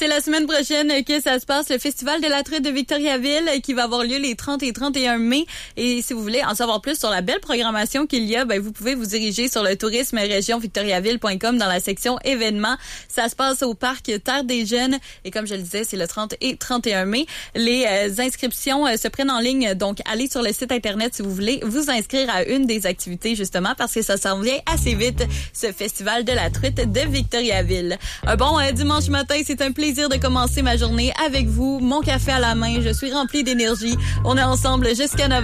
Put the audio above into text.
C'est la semaine prochaine que ça se passe, le Festival de la truite de Victoriaville qui va avoir lieu les 30 et 31 mai. Et si vous voulez en savoir plus sur la belle programmation qu'il y a, vous pouvez vous diriger sur le tourisme région-victoriaville.com dans la section événements. Ça se passe au parc Terre des Jeunes et comme je le disais, c'est le 30 et 31 mai. Les inscriptions se prennent en ligne, donc allez sur le site internet si vous voulez vous inscrire à une des activités justement parce que ça s'en vient assez vite, ce Festival de la truite de Victoriaville. Un bon dimanche matin, c'est un plaisir de commencer ma journée avec vous. Mon café à la main, je suis remplie d'énergie. On est ensemble jusqu'à 9h.